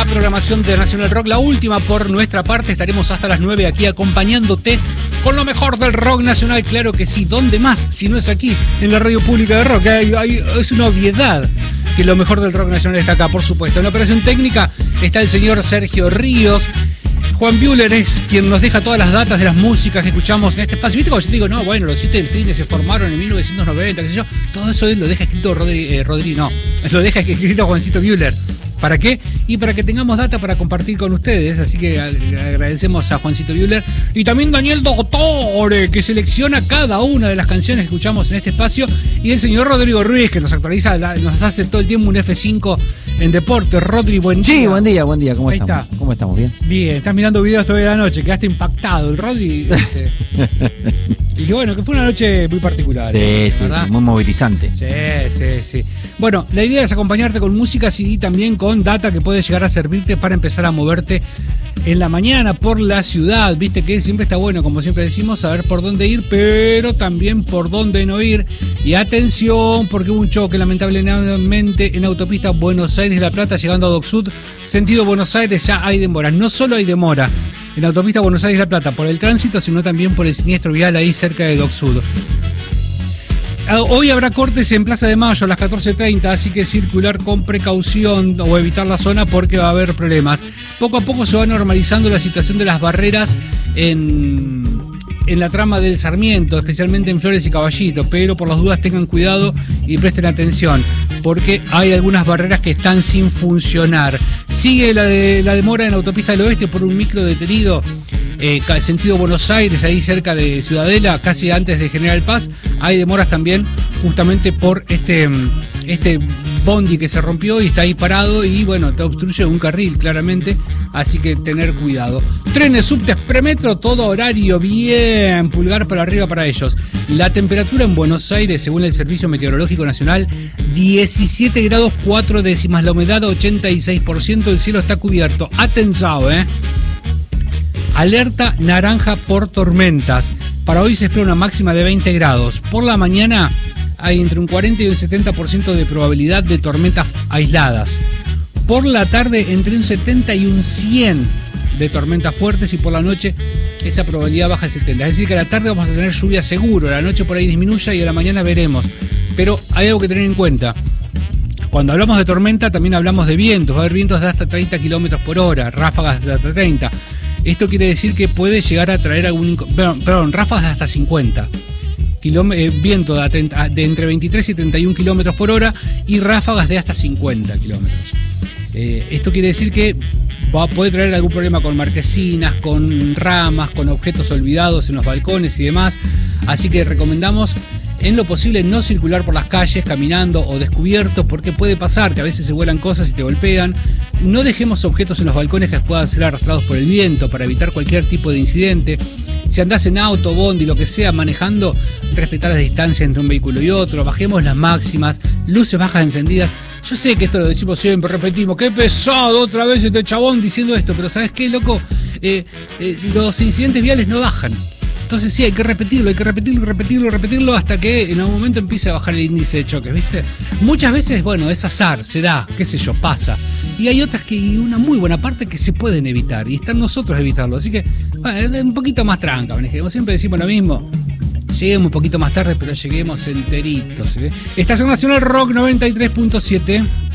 programación de Nacional Rock, la última por nuestra parte. Estaremos hasta las 9 aquí acompañándote con lo mejor del rock nacional. Claro que sí, ¿dónde más si no es aquí, en la radio pública de rock? Es una obviedad que lo mejor del rock nacional está acá, por supuesto. En la operación técnica está el señor Sergio Ríos. Juan Buehler es quien nos deja todas las datas de las músicas que escuchamos en este espacio. ¿Viste cuando yo te digo, no, bueno, los 7 Delfines se formaron en 1990, qué sé yo? Todo eso lo deja escrito lo deja escrito Juancito Buehler. ¿Para qué? Y para que tengamos data para compartir con ustedes. Así que agradecemos a Juancito Buehler. Y también Daniel Dottore, que selecciona cada una de las canciones que escuchamos en este espacio. Y el señor Rodrigo Ruiz, que nos actualiza, nos hace todo el tiempo un F5 en deporte. Rodri, buen día. Sí, buen día. ¿Cómo estamos? ¿Cómo estamos? ¿Bien? Bien, estás mirando videos todavía de la noche. Quedaste impactado. El Rodri... Y que bueno, que fue una noche muy particular. Sí, muy movilizante. Sí. Bueno, la idea es acompañarte con música y también con data que puede llegar a servirte para empezar a moverte en la mañana por la ciudad. Viste que siempre está bueno, como siempre decimos, saber por dónde ir, pero también por dónde no ir. Y atención, porque hubo un choque lamentablemente en autopista Buenos Aires-La Plata, llegando a Dock Sud, sentido Buenos Aires. Ya hay demora. No solo hay demora en la autopista Buenos Aires-La Plata por el tránsito, sino también por el siniestro vial ahí cerca de Dock Sud. Hoy habrá cortes en Plaza de Mayo a las 14:30, así que circular con precaución o evitar la zona porque va a haber problemas. Poco a poco se va normalizando la situación de las barreras en la trama del Sarmiento, especialmente en Flores y Caballito, pero por las dudas tengan cuidado y presten atención, porque hay algunas barreras que están sin funcionar. Sigue la demora en la autopista del Oeste por un micro detenido, sentido Buenos Aires, ahí cerca de Ciudadela, casi antes de General Paz. Hay demoras también justamente por este bondi que se rompió y está ahí parado y bueno, te obstruye un carril claramente, así que tener cuidado. Trenes, subtes, premetro, todo horario bien, pulgar para arriba para ellos. La temperatura en Buenos Aires, según el Servicio Meteorológico Nacional, 17 grados 4 décimas, la humedad 86%, el cielo está cubierto. Atensado, Alerta naranja por tormentas. Para hoy se espera una máxima de 20 grados. Por la mañana hay entre un 40 y un 70% de probabilidad de tormentas aisladas. Por la tarde entre un 70 y un 100 de tormentas fuertes y por la noche esa probabilidad baja al 70. Es decir que a la tarde vamos a tener lluvia seguro, a la noche por ahí disminuye y a la mañana veremos. Pero hay algo que tener en cuenta. Cuando hablamos de tormenta también hablamos de vientos. Va a haber vientos de hasta 30 kilómetros por hora, ráfagas de hasta 30. Esto quiere decir que puede llegar a traer ráfagas de hasta 50. Viento de entre 23 y 31 kilómetros por hora y ráfagas de hasta 50 kilómetros. Esto quiere decir que puede traer algún problema con marquesinas, con ramas, con objetos olvidados en los balcones y demás. Así que recomendamos en lo posible no circular por las calles caminando o descubiertos, porque puede pasar que a veces se vuelan cosas y te golpean. No dejemos objetos en los balcones que puedan ser arrastrados por el viento para evitar cualquier tipo de incidente. Si andás en auto, bondi, lo que sea, manejando, respetar las distancias entre un vehículo y otro, bajemos las máximas, luces bajas encendidas. Yo sé que esto lo decimos siempre, repetimos, qué pesado otra vez este chabón diciendo esto, pero ¿sabes qué, loco? Los incidentes viales no bajan. Entonces sí, hay que repetirlo hasta que en algún momento empiece a bajar el índice de choques, ¿viste? Muchas veces, bueno, es azar, se da, qué sé yo, pasa. Y hay otras que, una muy buena parte que se pueden evitar, y está en nosotros evitarlo. Así que, bueno, un poquito más tranca, manejemos. Siempre decimos lo mismo. Lleguemos un poquito más tarde, pero lleguemos enteritos. Estación Nacional Rock 93.7.